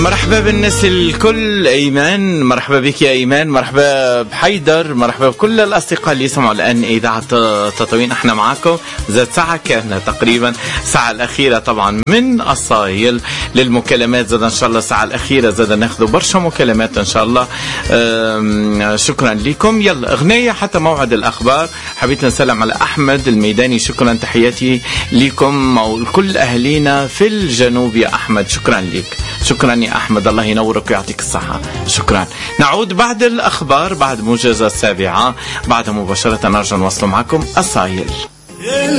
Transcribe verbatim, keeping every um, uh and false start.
مرحبا بالناس الكل. ايمان، مرحبا بك يا ايمان، مرحبا بحيدر، مرحبا بكل الاصدقاء اللي يسمعوا الان اذاعه تطاوين. احنا معاكم زاد ساعه كامله تقريبا، الساعه الاخيره طبعا من الصايل للمكالمات. زاد ان شاء الله الساعه الاخيره زاد ناخذ برشا مكالمات ان شاء الله. شكرا لكم. يلا اغنيه حتى موعد الاخبار. حبيت نسلم على احمد الميداني، شكرا، تحياتي لكم وكل اهالينا في الجنوب يا احمد. شكرا لك، شكرا يا أحمد، الله ينورك ويعطيك الصحة. شكرا. نعود بعد الأخبار، بعد موجزة السابعة، بعد مباشرة نرجع نواصل معكم الصايل.